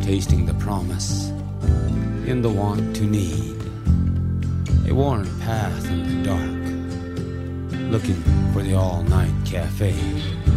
tasting the promise, in the want to need, a worn path in the dark, looking for the all-night cafe.